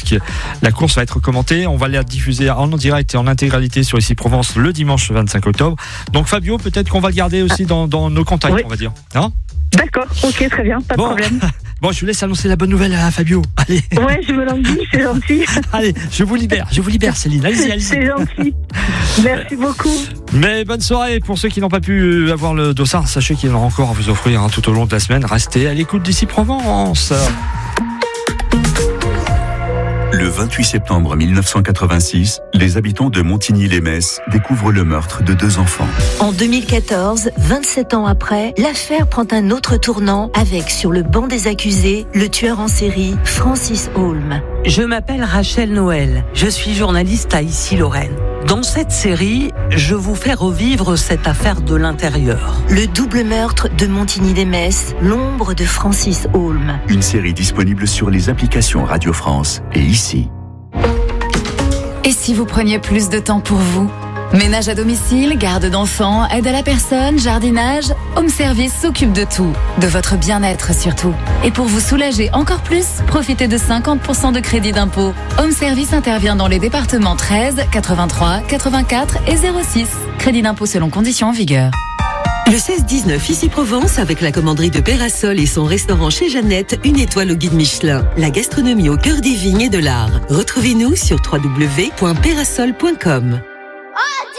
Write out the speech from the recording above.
La course va être commentée. On va la diffuser en direct et en intégralité sur Ici Provence le dimanche 25 octobre. Donc Fabio, peut-être qu'on va le garder aussi dans nos contacts, on va dire. Hein ? D'accord, ok, très bien, pas de problème. Bon, je vous laisse annoncer la bonne nouvelle à Fabio. Allez. Ouais, je me languis, c'est gentil. Allez, je vous libère Céline. Allez-y. C'est gentil. Merci beaucoup. Mais bonne soirée pour ceux qui n'ont pas pu avoir le dossard. Sachez qu'il y en a encore à vous offrir tout au long de la semaine. Restez à l'écoute d'Ici Provence. Le 28 septembre 1986, les habitants de Montigny-lès-Metz découvrent le meurtre de 2 enfants. En 2014, 27 ans après, l'affaire prend un autre tournant avec, sur le banc des accusés, le tueur en série, Francis Holm. Je m'appelle Rachel Noël. Je suis journaliste à Issy-Lorraine. Dans cette série, je vous fais revivre cette affaire de l'intérieur. Le double meurtre de Montigny-lès-Metz, l'ombre de Francis Holm. Une série disponible sur les applications Radio France et Ici. Et si vous preniez plus de temps pour vous ? Ménage à domicile, garde d'enfants, aide à la personne, jardinage, Home Service s'occupe de tout, de votre bien-être surtout. Et pour vous soulager encore plus, profitez de 50% de crédit d'impôt. Home Service intervient dans les départements 13, 83, 84 et 06. Crédit d'impôt selon conditions en vigueur. Le 16-19 Ici Provence avec la commanderie de Pérasol et son restaurant chez Jeannette, 1 étoile au guide Michelin. La gastronomie au cœur des vignes et de l'art. Retrouvez-nous sur www.perasol.com.